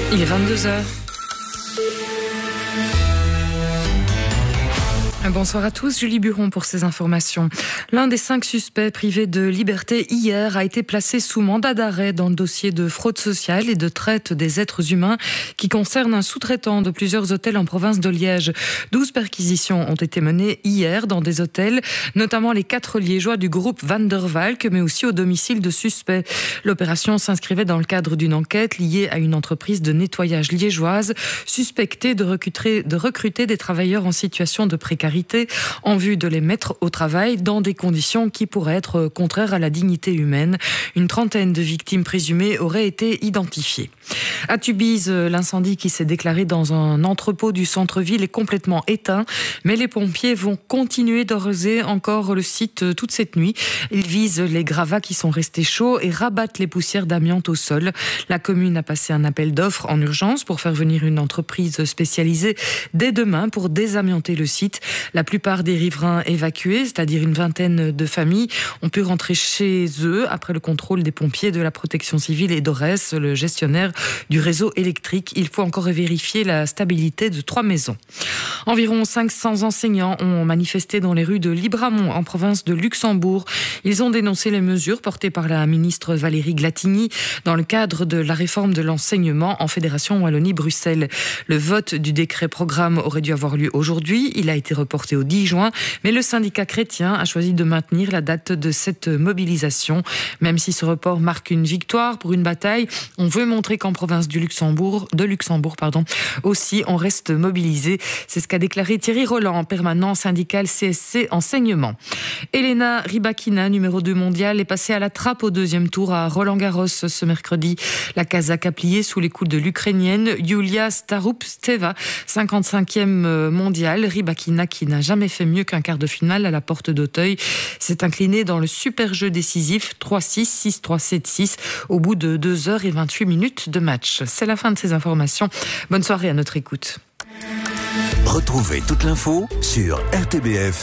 Il est 22h. Bonsoir à tous, Julie Buron pour ces informations. L'un des 5 suspects privés de liberté hier a été placé sous mandat d'arrêt dans le dossier de fraude sociale et de traite des êtres humains qui concerne un sous-traitant de plusieurs hôtels en province de Liège. 12 perquisitions ont été menées hier dans des hôtels, notamment les 4 liégeois du groupe Van der Valk, mais aussi au domicile de suspects. L'opération s'inscrivait dans le cadre d'une enquête liée à une entreprise de nettoyage liégeoise suspectée de recruter des travailleurs en situation de précarité en vue de les mettre au travail dans des conditions qui pourraient être contraires à la dignité humaine. Une trentaine de victimes présumées auraient été identifiées. À Tubize, l'incendie qui s'est déclaré dans un entrepôt du centre-ville est complètement éteint, mais les pompiers vont continuer d'arroser encore le site toute cette nuit. Ils visent les gravats qui sont restés chauds et rabattent les poussières d'amiante au sol. La commune a passé un appel d'offres en urgence pour faire venir une entreprise spécialisée dès demain pour désamianter le site. La plupart des riverains évacués, c'est-à-dire une vingtaine de familles, ont pu rentrer chez eux après le contrôle des pompiers de la protection civile et d'Ores, le gestionnaire du réseau électrique. Il faut encore vérifier la stabilité de 3 maisons. Environ 500 enseignants ont manifesté dans les rues de Libramont, en province de Luxembourg. Ils ont dénoncé les mesures portées par la ministre Valérie Glatigny dans le cadre de la réforme de l'enseignement en Fédération Wallonie-Bruxelles. Le vote du décret programme aurait dû avoir lieu aujourd'hui. Il a été reporté au 10 juin, mais le syndicat chrétien a choisi de maintenir la date de cette mobilisation. Même si ce report marque une victoire pour une bataille, on veut montrer qu'en province de Luxembourg, aussi on reste mobilisé. C'est ce qu'a déclaré Thierry Roland, permanent syndical CSC Enseignement. Elena Rybakina, numéro 2 mondiale, est passée à la trappe au 2e tour à Roland-Garros ce mercredi. La Kazakh a plié sous les coups de l'Ukrainienne Yulia Starupsteva, 55e mondiale. Rybakina, qui n'a jamais fait mieux qu'un quart de finale à la porte d'Auteuil, s'est inclinée dans le super jeu décisif 3-6, 6-3, 7-6 au bout de 2h28 de match. C'est la fin de ces informations. Bonne soirée à notre écoute. Retrouvez toute l'info sur RTBF.